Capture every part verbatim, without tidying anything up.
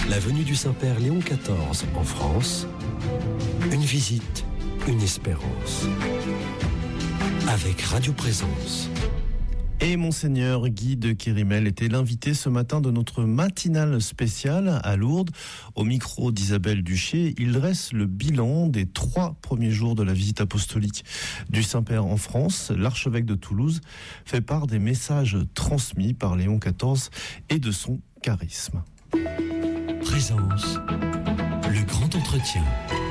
La venue du Saint-Père Léon quatorze en France, une visite, une espérance. Avec Radio Présence. Et Monseigneur Guy de Kérimel était l'invité ce matin de notre matinale spéciale à Lourdes. Au micro d'Isabelle Duché, il dresse le bilan des trois premiers jours de la visite apostolique du Saint-Père en France. L'archevêque de Toulouse fait part des messages transmis par Léon quatorze et de son charisme. Présence, le grand entretien.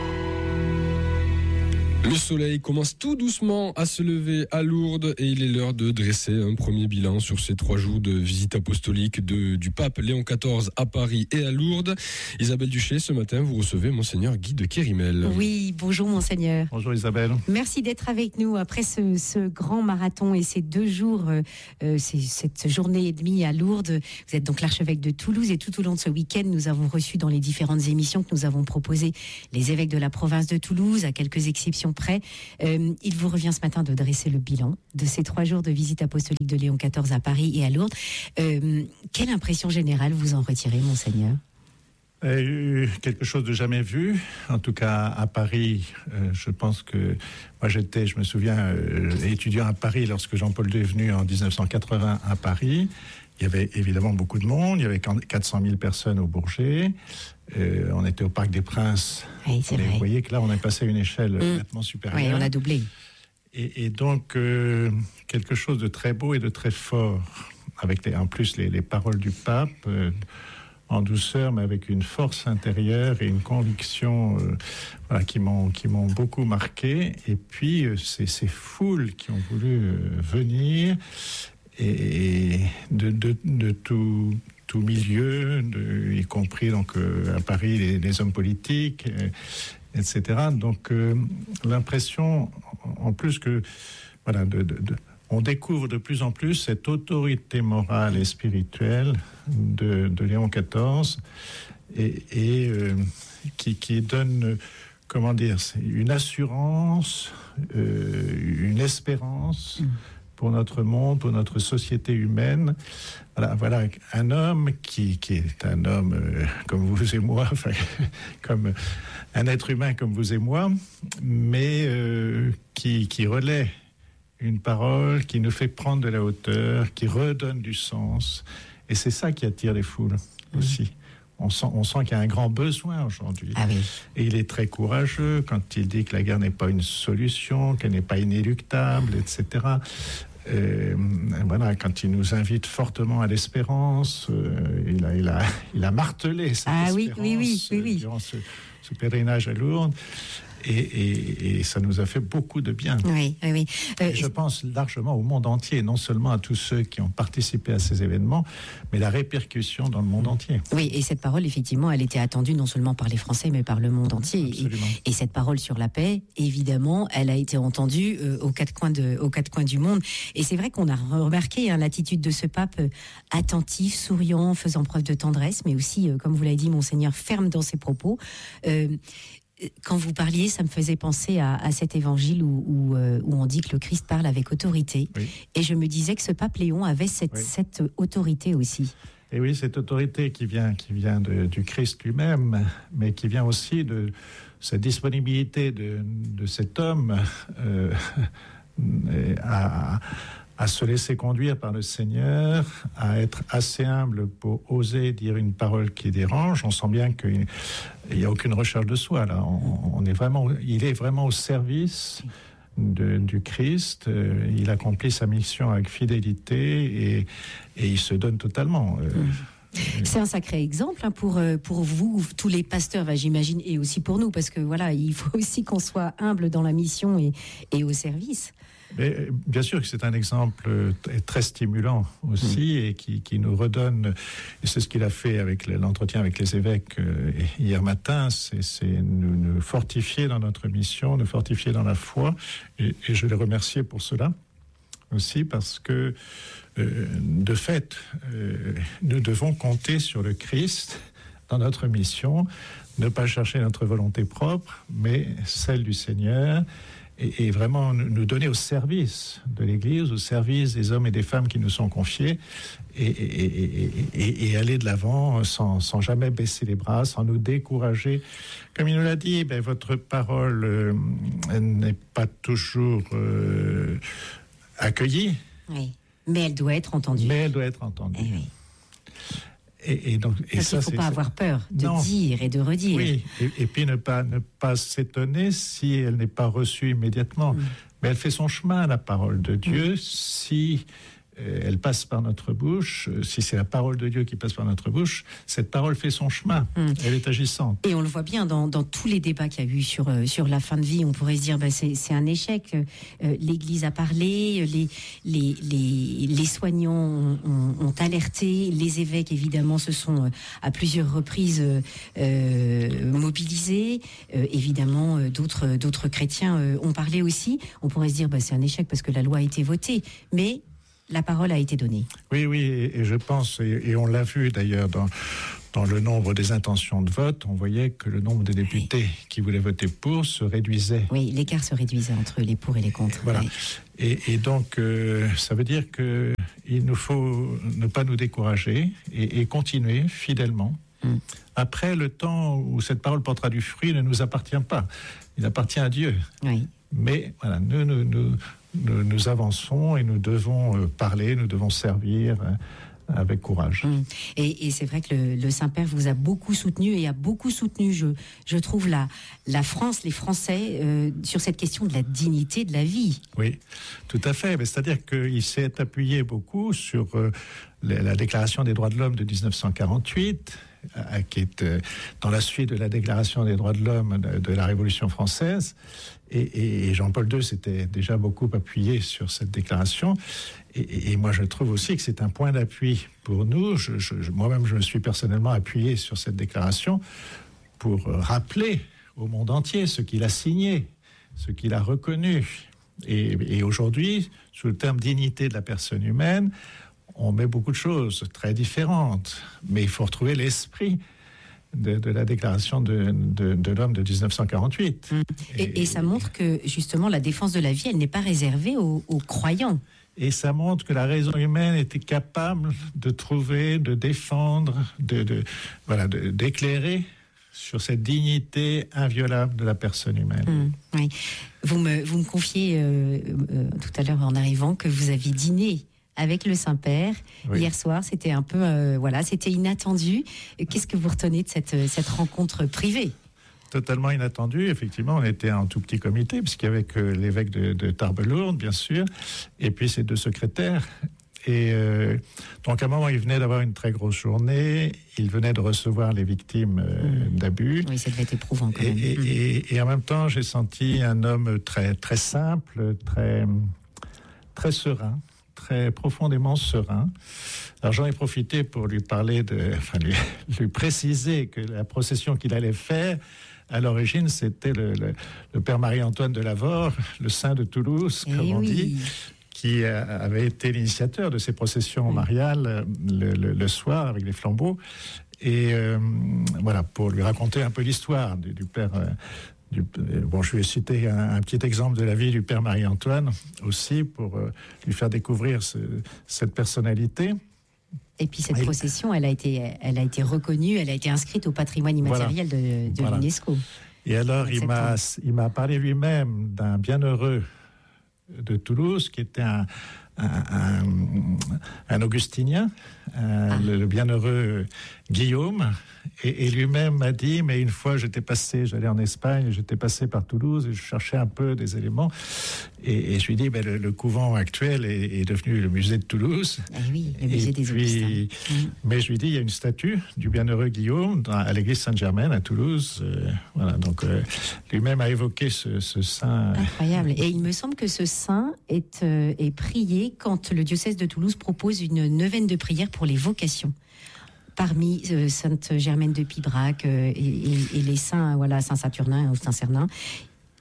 Le soleil commence tout doucement à se lever à Lourdes et il est l'heure de dresser un premier bilan sur ces trois jours de visite apostolique de, du pape Léon quatorze à Paris et à Lourdes. Isabelle Duché, ce matin, vous recevez Monseigneur Guy de Kérimel. Oui, bonjour Monseigneur. Bonjour Isabelle. Merci d'être avec nous après ce, ce grand marathon et ces deux jours, euh, ces, cette journée et demie à Lourdes. Vous êtes donc l'archevêque de Toulouse et tout au long de ce week-end, nous avons reçu dans les différentes émissions que nous avons proposées les évêques de la province de Toulouse, à quelques exceptions près. Euh, il vous revient ce matin de dresser le bilan de ces trois jours de visite apostolique de Léon quatorze à Paris et à Lourdes. Euh, quelle impression générale vous en retirez, Monseigneur ? Euh, quelque chose de jamais vu. En tout cas, à Paris, euh, je pense que moi j'étais, je me souviens, euh, étudiant à Paris lorsque Jean-Paul deux est venu en dix-neuf cent quatre-vingts à Paris. Il y avait évidemment beaucoup de monde. Il y avait quatre cent mille personnes au Bourget. Euh, on était au Parc des Princes. Oui, c'est et vrai. Vous voyez que là, on est passé à une échelle mmh. nettement supérieure. Oui, on a doublé. Et, et donc, euh, quelque chose de très beau et de très fort, avec les, en plus les, les paroles du pape, euh, en douceur, mais avec une force intérieure et une conviction euh, voilà, qui, m'ont, qui m'ont beaucoup marqué. Et puis, euh, c'est ces foules qui ont voulu euh, venir, et de, de, de tout, tout milieu, de, y compris donc, euh, à Paris, les, les hommes politiques, euh, et cetera. Donc, euh, l'impression, en plus que, voilà, de, de, de, on découvre de plus en plus cette autorité morale et spirituelle de, de Léon quatorze, et, et euh, qui, qui donne, comment dire, une assurance, euh, une espérance, mmh. pour notre monde, pour notre société humaine. Voilà, voilà un homme qui, qui est un homme euh, comme vous et moi, enfin, comme un être humain comme vous et moi, mais euh, qui, qui relaie une parole, qui nous fait prendre de la hauteur, qui redonne du sens. Et c'est ça qui attire les foules mmh. aussi. On sent, on sent qu'il y a un grand besoin aujourd'hui. Ah oui. Et il est très courageux quand il dit que la guerre n'est pas une solution, qu'elle n'est pas inéluctable, et cetera. Euh, voilà, quand il nous invite fortement à l'espérance, euh, il, a, il, a, il a martelé cette ah, espérance oui, oui, oui, oui, oui. durant ce, ce pèlerinage à Lourdes. Et, et, et ça nous a fait beaucoup de bien. Oui, oui, oui. Euh, je pense largement au monde entier, non seulement à tous ceux qui ont participé à ces événements, mais la répercussion dans le monde entier. Oui, et cette parole, effectivement, elle était attendue non seulement par les Français, mais par le monde entier. Absolument. Et, et cette parole sur la paix, évidemment, elle a été entendue euh, aux, quatre coins de, aux quatre coins du monde. Et c'est vrai qu'on a remarqué hein, l'attitude de ce pape euh, attentif, souriant, faisant preuve de tendresse, mais aussi, euh, comme vous l'avez dit, Monseigneur, ferme dans ses propos. Euh, Quand vous parliez, ça me faisait penser à, à cet évangile où, où, euh, où on dit que le Christ parle avec autorité. Oui. Et je me disais que ce pape Léon avait cette, oui. cette autorité aussi. Et oui, cette autorité qui vient, qui vient de, du Christ lui-même, mais qui vient aussi de cette disponibilité de, de cet homme euh, à, à se laisser conduire par le Seigneur, à être assez humble pour oser dire une parole qui dérange. On sent bien qu'il n'y a aucune recherche de soi, là. On, on est vraiment, il est vraiment au service de, du Christ. Il accomplit sa mission avec fidélité et, et il se donne totalement. C'est un sacré exemple hein, pour, pour vous, tous les pasteurs, bah, j'imagine, et aussi pour nous, parce que voilà, il faut aussi qu'on soit humble dans la mission et, et au service. Mais bien sûr que c'est un exemple très stimulant aussi, mmh. et qui, qui nous redonne, et c'est ce qu'il a fait avec l'entretien avec les évêques hier matin, c'est, c'est nous, nous fortifier dans notre mission, nous fortifier dans la foi, et, et je les remercie pour cela aussi, parce que euh, de fait, euh, nous devons compter sur le Christ dans notre mission, ne pas chercher notre volonté propre, mais celle du Seigneur. et, et vraiment nous donner au service de l'Église, au service des hommes et des femmes qui nous sont confiés, et, et, et, et, et aller de l'avant sans, sans jamais baisser les bras, sans nous décourager. Comme il nous l'a dit, ben, votre parole euh, n'est pas toujours euh, accueillie. Oui, mais elle doit être entendue. Mais elle doit être entendue. Eh oui. Et, et donc, et Parce ça, qu'il ne faut c'est, pas c'est... avoir peur de non. dire et de redire. Oui, et, et puis ne pas, ne pas s'étonner si elle n'est pas reçue immédiatement. Mm. Mais elle fait son chemin, la parole de Dieu, mm. si euh, elle passe par notre bouche, euh, si c'est la parole de Dieu qui passe par notre bouche, cette parole fait son chemin, mm. elle est agissante. Et on le voit bien dans, dans tous les débats qu'il y a eu sur, euh, sur la fin de vie, on pourrait se dire bah, c'est, c'est un échec, euh, l'Église a parlé, les, les, les, les soignants ont, ont, ont alerté, les évêques évidemment se sont euh, à plusieurs reprises euh, mobilisés, euh, évidemment euh, d'autres, d'autres chrétiens euh, ont parlé aussi. On pourrait se dire bah, c'est un échec parce que la loi a été votée, mais la parole a été donnée. Oui, oui, et, et je pense, et, et on l'a vu d'ailleurs dans, dans le nombre des intentions de vote, on voyait que le nombre des députés oui. qui voulaient voter pour se réduisait. Oui, l'écart se réduisait entre les pour et les contre. Voilà. Oui. Et, et donc, euh, ça veut dire qu'il nous faut ne pas nous décourager et, et continuer fidèlement. Mm. Après, le temps où cette parole portera du fruit ne nous appartient pas. Il appartient à Dieu. Oui. Mais voilà, nous, nous, nous, nous, nous avançons et nous devons parler, nous devons servir avec courage. Mmh. Et, et c'est vrai que le, le Saint-Père vous a beaucoup soutenu et a beaucoup soutenu, je, je trouve, la, la France, les Français, euh, sur cette question de la dignité de la vie. Oui, tout à fait. Mais c'est-à-dire qu'il s'est appuyé beaucoup sur euh, la, la Déclaration des droits de l'homme de dix-neuf cent quarante-huit, euh, qui est euh, dans la suite de la Déclaration des droits de l'homme de, de la Révolution française. Et, et Jean-Paul deux s'était déjà beaucoup appuyé sur cette déclaration. Et, et moi, je trouve aussi que c'est un point d'appui pour nous. Je, je, moi-même, je me suis personnellement appuyé sur cette déclaration pour rappeler au monde entier ce qu'il a signé, ce qu'il a reconnu. Et, et aujourd'hui, sous le terme dignité de la personne humaine, on met beaucoup de choses très différentes. Mais il faut retrouver l'esprit De, de la déclaration de, de, de l'homme de dix-neuf cent quarante-huit. Mmh. Et, et, et ça montre que, justement, la défense de la vie, elle n'est pas réservée aux, aux croyants. Et ça montre que la raison humaine était capable de trouver, de défendre, de, de, voilà, de, d'éclairer sur cette dignité inviolable de la personne humaine. Mmh, oui. Vous me, vous me confiez euh, euh, tout à l'heure en arrivant que vous aviez dîné avec le Saint-Père. Oui. Hier soir, c'était un peu, euh, voilà, c'était inattendu. Qu'est-ce que vous retenez de cette, cette rencontre privée ? Totalement inattendu, effectivement. On était en tout petit comité, puisqu'il y avait que l'évêque de, de Tarbes-Lourdes, bien sûr, et puis ses deux secrétaires. Et euh, donc, à un moment, il venait d'avoir une très grosse journée. Il venait de recevoir les victimes euh, mmh. d'abus. Oui, ça devait être éprouvant quand et, même. Et, mmh. et, et en même temps, j'ai senti un homme très, très simple, très, très serein, très profondément serein. Alors j'en ai profité pour lui parler de, enfin lui, lui préciser que la procession qu'il allait faire, à l'origine, c'était le, le, le père Marie-Antoine de Lavore, le saint de Toulouse, et comme on oui. dit, qui avait été l'initiateur de ces processions oui. mariales le, le, le soir avec les flambeaux. Et euh, voilà, pour lui raconter un peu l'histoire du, du père. Euh, Du, bon, je vais citer un, un petit exemple de la vie du père Marie-Antoine aussi pour euh, lui faire découvrir ce, cette personnalité. Et puis cette Et procession, elle a été, elle a été reconnue, elle a été inscrite au patrimoine immatériel voilà. de, de voilà. l'UNESCO. Et alors, il m'a, il m'a parlé lui-même d'un bienheureux de Toulouse qui était un, un, un, un augustinien, un, ah. le, le bienheureux Guillaume. Et, et lui-même m'a dit, mais une fois j'étais passé, j'allais en Espagne, j'étais passé par Toulouse et je cherchais un peu des éléments. Et, et je lui ai dit, ben, le, le couvent actuel est, est devenu le musée de Toulouse. Ah oui, le musée et des puis, Augustins. Mmh. Mais je lui ai dit, il y a une statue du bienheureux Guillaume dans, à l'église Sainte-Germaine à Toulouse. Euh, voilà, donc euh, lui-même a évoqué ce, ce saint. Incroyable. Et il me semble que ce saint est, euh, est prié quand le diocèse de Toulouse propose une neuvaine de prière pour les vocations. Parmi euh, Sainte Germaine de Pibrac euh, et, et, et les saints, voilà, Saint Saturnin ou Saint Cernin,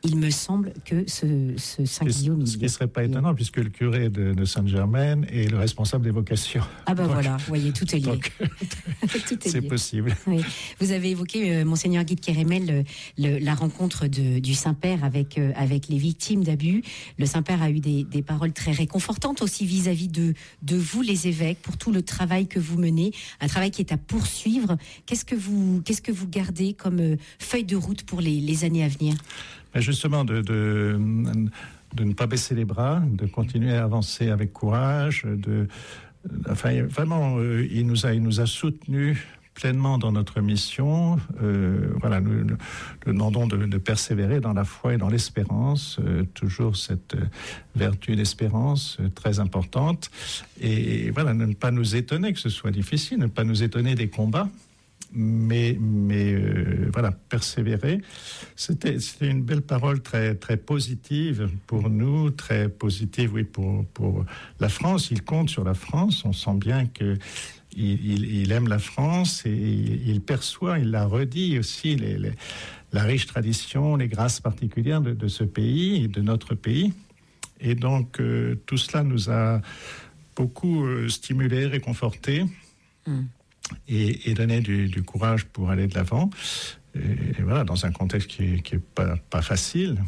il me semble que ce, ce Saint-Guillaume... Ce qui ne serait pas étonnant, puisque le curé de, de Sainte-Germaine est le responsable des vocations. Ah ben donc, voilà, vous voyez, tout est lié. Donc, tout est c'est lié. possible. Oui. Vous avez évoqué, euh, Monseigneur Guy de Kérémel, le, le, la rencontre de, du Saint-Père avec, euh, avec les victimes d'abus. Le Saint-Père a eu des, des paroles très réconfortantes aussi vis-à-vis de, de vous, les évêques, pour tout le travail que vous menez, un travail qui est à poursuivre. Qu'est-ce que vous, qu'est-ce que vous gardez comme euh, feuille de route pour les, les années à venir? Mais justement, de, de, de ne pas baisser les bras, de continuer à avancer avec courage. De, enfin, vraiment, euh, il nous a, il nous a soutenus pleinement dans notre mission. Euh, voilà, nous, nous, nous demandons de, de persévérer dans la foi et dans l'espérance, euh, toujours cette euh, vertu d'espérance euh, très importante. Et voilà, ne pas nous étonner que ce soit difficile, ne pas nous étonner des combats, mais, mais euh, voilà, persévérer. C'était, c'était une belle parole très, très positive pour nous, très positive, oui, pour, pour la France. Il compte sur la France. On sent bien que Il, il, il aime la France et il, il perçoit, il l'a redit aussi, les, les, la riche tradition, les grâces particulières de, de ce pays et de notre pays. Et donc, euh, tout cela nous a beaucoup euh, stimulés, réconfortés mm. et, et donné du, du courage pour aller de l'avant. Et, et voilà, dans un contexte qui n'est qui est pas, pas facile.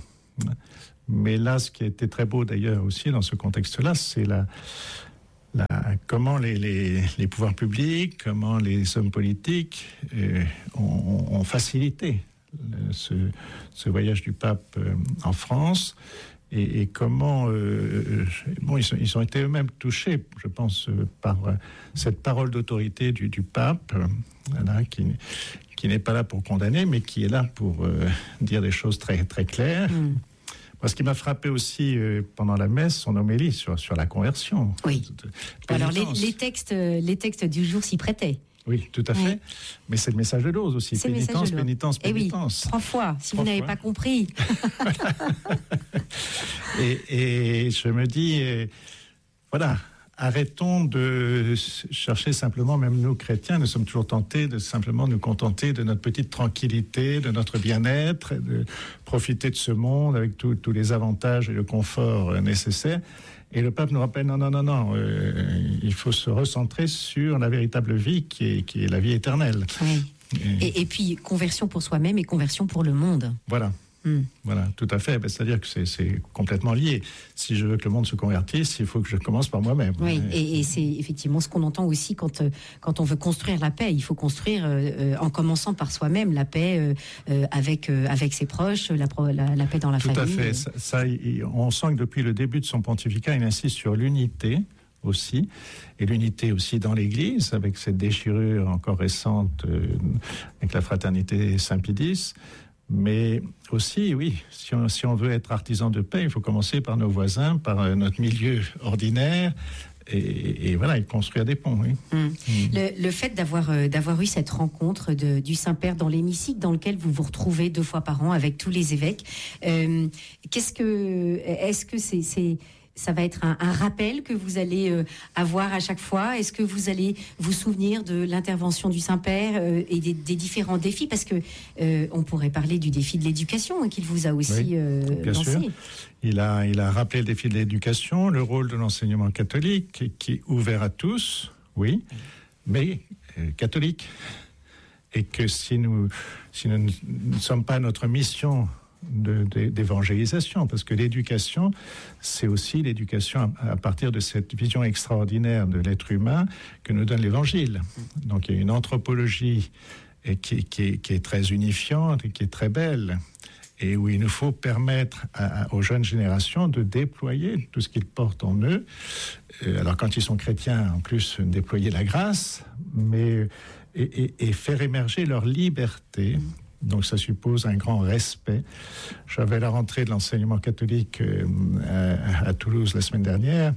Mais là, ce qui a été très beau d'ailleurs aussi dans ce contexte-là, c'est la... La, comment les, les, les pouvoirs publics, comment les hommes politiques euh, ont, ont facilité le, ce, ce voyage du pape euh, en France et, et comment euh, bon, ils, sont, ils ont été eux-mêmes touchés, je pense, euh, par euh, cette parole d'autorité du, du pape, euh, voilà, qui, qui n'est pas là pour condamner, mais qui est là pour euh, dire des choses très, très claires. Mmh. Moi, ce qui m'a frappé aussi euh, pendant la messe, son homélie sur, sur la conversion. Oui. Alors, les, les, textes, les textes du jour s'y prêtaient. Oui, tout à fait. Oui. Mais c'est le message de l'ose aussi. C'est pénitence, pénitence, pénitence. Eh oui, trois fois, si trois vous n'avez fois. pas compris. et, et je me dis, euh, voilà, arrêtons de chercher simplement, même nous chrétiens, nous sommes toujours tentés de simplement nous contenter de notre petite tranquillité, de notre bien-être, de profiter de ce monde avec tous les avantages et le confort euh, nécessaires. Et le pape nous rappelle, non, non, non, non, euh, il faut se recentrer sur la véritable vie qui est, qui est la vie éternelle. Oui. Et, et, et puis, conversion pour soi-même et conversion pour le monde. Voilà. Mmh. Voilà, tout à fait. Ben, c'est-à-dire que c'est, c'est complètement lié. Si je veux que le monde se convertisse, il faut que je commence par moi-même. Oui, et, et c'est effectivement ce qu'on entend aussi quand, quand on veut construire la paix. Il faut construire euh, en commençant par soi-même la paix euh, avec, euh, avec ses proches, la, la, la paix dans la tout famille. Tout à fait. Ça, ça, on sent que depuis le début de son pontificat, il insiste sur l'unité aussi, et l'unité aussi dans l'Église, avec cette déchirure encore récente euh, avec la fraternité Saint-Pie-X. Mais aussi, oui, si on, si on veut être artisan de paix, il faut commencer par nos voisins, par notre milieu ordinaire, et, et voilà, et construire des ponts. Oui. Mmh. Mmh. Le, le fait d'avoir, euh, d'avoir eu cette rencontre de, du Saint-Père dans l'hémicycle, dans lequel vous vous retrouvez deux fois par an avec tous les évêques, euh, qu'est-ce que, est-ce que c'est, c'est ça va être un, un rappel que vous allez euh, avoir à chaque fois? Est-ce que vous allez vous souvenir de l'intervention du Saint-Père euh, et des, des différents défis? Parce que euh, on pourrait parler du défi de l'éducation hein, qu'il vous a aussi oui, euh, bien lancé. Sûr. Il a, il a rappelé le défi de l'éducation, le rôle de l'enseignement catholique qui, qui est ouvert à tous, oui, mais euh, catholique. Et que si nous, si nous ne sommes pas à notre mission De, de, d'évangélisation, parce que l'éducation, c'est aussi l'éducation à, à partir de cette vision extraordinaire de l'être humain que nous donne l'Évangile. Donc il y a une anthropologie et qui, qui, est, qui est très unifiante et qui est très belle, et où il nous faut permettre à, à, aux jeunes générations de déployer tout ce qu'ils portent en eux. Euh, alors quand ils sont chrétiens, en plus, déployer la grâce, mais et, et, et faire émerger leur liberté. Donc ça suppose un grand respect. J'avais la rentrée de l'enseignement catholique euh, à, à Toulouse la semaine dernière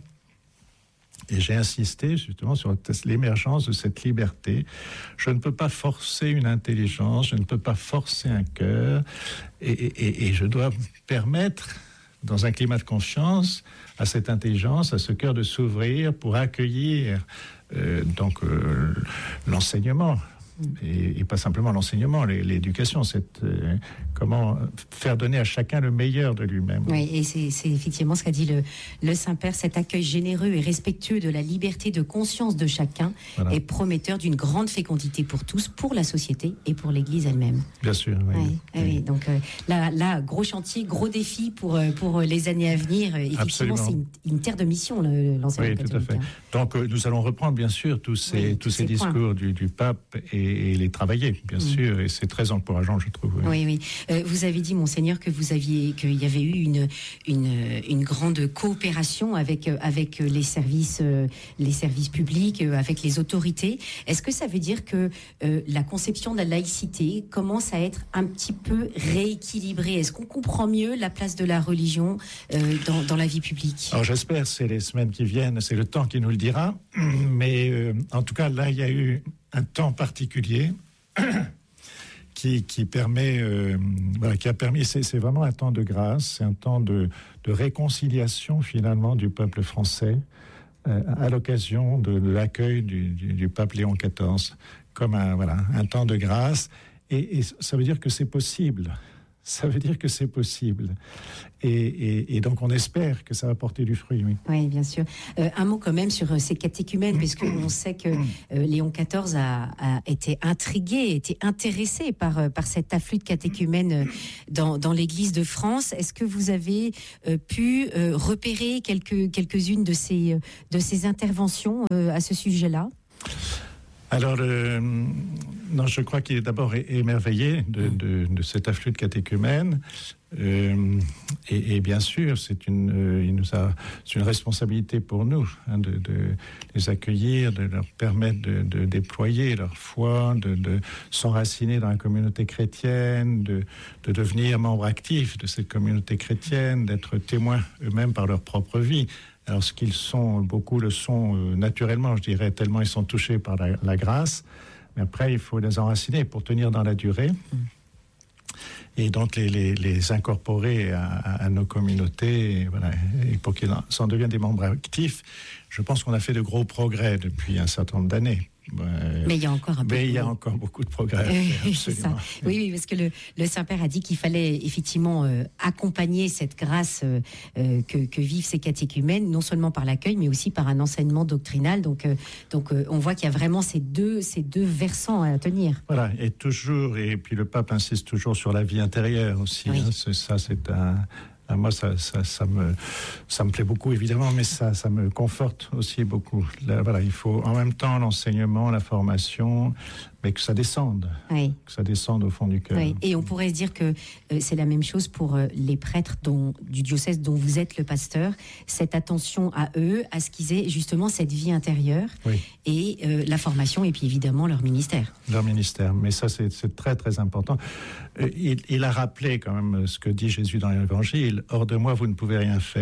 et j'ai insisté justement sur l'émergence de cette liberté. Je ne peux pas forcer une intelligence, je ne peux pas forcer un cœur et, et, et je dois permettre, dans un climat de confiance, à cette intelligence, à ce cœur de s'ouvrir pour accueillir euh, donc euh, l'enseignement. et, et pas simplement l'enseignement, l'éducation, c'est euh, comment faire donner à chacun le meilleur de lui-même. Oui, et c'est, c'est effectivement ce qu'a dit le, le Saint-Père, cet accueil généreux et respectueux de la liberté de conscience de chacun voilà. est prometteur d'une grande fécondité pour tous, pour la société et pour l'Église elle-même. Bien sûr, oui. oui, oui. oui. Donc euh, là, là, gros chantier, gros défi pour, pour les années à venir. Effectivement, Absolument. c'est une, une terre de mission, le, l'enseignement oui, catholique. Tout à fait. Donc euh, nous allons reprendre, bien sûr, tous ces, oui, tous ces, ces discours du, du pape et, et les travailler, bien mmh. sûr, et c'est très encourageant, je trouve. Oui, oui. oui. Euh, vous avez dit, Monseigneur, que vous aviez, qu'il y avait eu une, une, une grande coopération avec, avec les services, les services publics, avec les autorités. Est-ce que ça veut dire que euh, la conception de la laïcité commence à être un petit peu rééquilibrée? Est-ce qu'on comprend mieux la place de la religion euh, dans, dans la vie publique? Alors j'espère, c'est les semaines qui viennent, c'est le temps qui nous le dira, mais euh, en tout cas là il y a eu un temps particulier qui, qui permet, euh, voilà, qui a permis, c'est, c'est vraiment un temps de grâce, c'est un temps de, de réconciliation finalement du peuple français euh, à l'occasion de, de l'accueil du, du, du pape Léon quatorze, comme un, voilà, un temps de grâce, et, et ça veut dire que c'est possible. Ça veut dire que c'est possible. Et, et, et donc, on espère que ça va porter du fruit, oui. Oui, bien sûr. Euh, un mot quand même sur euh, ces catéchumènes, puisqu'on sait que euh, Léon quatorze a, a été intrigué, été intéressé par, euh, par cet afflux de catéchumènes euh, dans, dans l'Église de France. Est-ce que vous avez euh, pu euh, repérer quelques, quelques-unes de ces, de ces interventions euh, à ce sujet-là ? Alors, euh, non, je crois qu'il est d'abord émerveillé de, de, de cet afflux de catéchumènes. Euh, et, et bien sûr, c'est une, euh, il nous a, c'est une responsabilité pour nous hein, de, de les accueillir, de leur permettre de, de déployer leur foi, de, de s'enraciner dans la communauté chrétienne, de, de devenir membres actifs de cette communauté chrétienne, d'être témoins eux-mêmes par leur propre vie. Alors, ce qu'ils sont, beaucoup le sont euh, naturellement, je dirais, tellement ils sont touchés par la, la grâce. Mais après, il faut les enraciner pour tenir dans la durée. Mmh. Et donc, les, les, les incorporer à, à, à nos communautés, et, voilà, et pour qu'ils en deviennent des membres actifs. Je pense qu'on a fait de gros progrès depuis un certain nombre d'années. Euh, mais il y a encore un peu mais de... il y a encore beaucoup de progrès. Oui, c'est ça. Oui, oui, parce que le, le Saint-Père a dit qu'il fallait effectivement euh, accompagner cette grâce euh, que, que vivent ces catéchumènes, non seulement par l'accueil, mais aussi par un enseignement doctrinal. Donc, euh, donc euh, on voit qu'il y a vraiment ces deux, ces deux versants à tenir. Voilà, et toujours, et puis le pape insiste toujours sur la vie intérieure aussi. Oui. Hein, c'est, ça, c'est un... Moi, ça, ça, ça, me, ça me plaît beaucoup, évidemment, mais ça, ça me conforte aussi beaucoup. Là, voilà, il faut en même temps l'enseignement, la formation, mais que ça descende, oui. que ça descende au fond du cœur. Oui. Et on pourrait se dire que euh, c'est la même chose pour euh, les prêtres dont, du diocèse dont vous êtes le pasteur, cette attention à eux, à ce qu'ils aient justement cette vie intérieure, oui. et euh, la formation, et puis évidemment leur ministère. Leur ministère, mais ça c'est, c'est très très important. Euh, il, il a rappelé quand même ce que dit Jésus dans l'Évangile, « Hors de moi, vous ne pouvez rien faire ».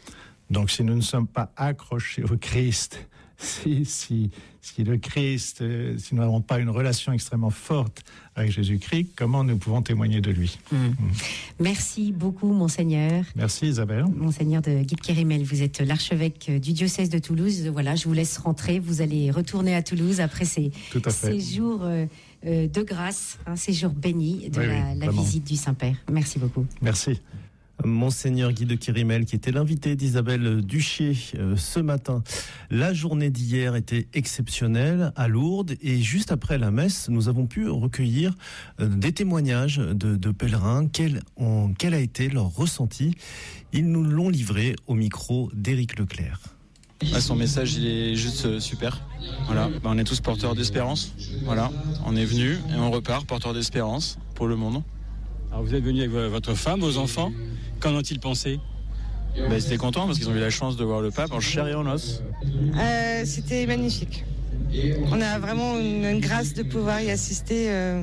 Donc si nous ne sommes pas accrochés au Christ, Si, si, si le Christ, euh, si nous n'avons pas une relation extrêmement forte avec Jésus-Christ, comment nous pouvons témoigner de lui ? Mmh. Mmh. Merci beaucoup, Monseigneur. Merci, Isabelle. Monseigneur de Guipes-Kérimel, vous êtes l'archevêque du diocèse de Toulouse. Voilà, je vous laisse rentrer. Vous allez retourner à Toulouse après ces, ces jours euh, de grâce, hein, ces jours bénis de oui, la, oui, la visite du Saint-Père. Merci beaucoup. Merci. Monseigneur Guy de Kérimel, qui était l'invité d'Isabelle Duché euh, ce matin. La journée d'hier était exceptionnelle à Lourdes et juste après la messe, nous avons pu recueillir euh, des témoignages de, de pèlerins. Quel, ont, quel a été leur ressenti ? Ils nous l'ont livré au micro d'Éric Leclerc. Ah, son message, il est juste euh, super. Voilà, bah, on est tous porteurs d'espérance. Voilà, on est venus et on repart porteurs d'espérance pour le monde. Alors vous êtes venu avec votre femme, vos enfants. Qu'en ont-ils pensé ? Ben, ils étaient contents parce qu'ils ont eu la chance de voir le pape en chair et en os. Euh, c'était magnifique. On a vraiment une, une grâce de pouvoir y assister euh,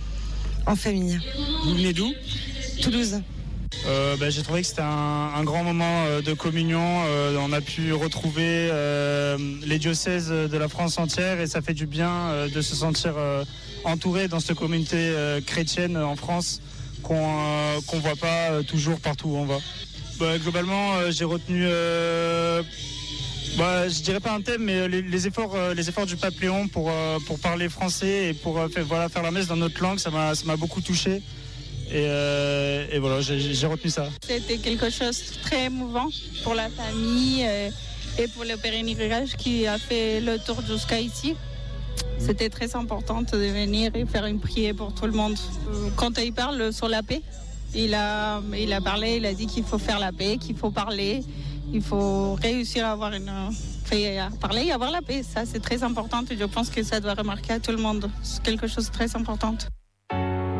en famille. Vous venez d'où ? Toulouse. Euh, ben, j'ai trouvé que c'était un, un grand moment de communion. Euh, on a pu retrouver euh, les diocèses de la France entière et ça fait du bien euh, de se sentir euh, entouré dans cette communauté euh, chrétienne en France. qu'on euh, qu'on voit pas euh, toujours partout où on va. Bah, globalement, euh, j'ai retenu euh, Bah, je dirais pas un thème, mais les, les efforts, euh, les efforts du pape Léon pour euh, pour parler français et pour euh, faire, voilà, faire la messe dans notre langue, ça m'a ça m'a beaucoup touché. Et, euh, et voilà, j'ai, j'ai retenu ça. C'était quelque chose de très émouvant pour la famille euh, et pour le pèlerinage qui a fait le tour jusqu'à ici. C'était très important de venir et faire une prière pour tout le monde. Quand il parle sur la paix, il a, il a parlé, il a dit qu'il faut faire la paix, qu'il faut parler, il faut réussir à avoir une, enfin, à parler et avoir la paix. Ça, c'est très important et je pense que ça doit remarquer à tout le monde. C'est quelque chose de très important.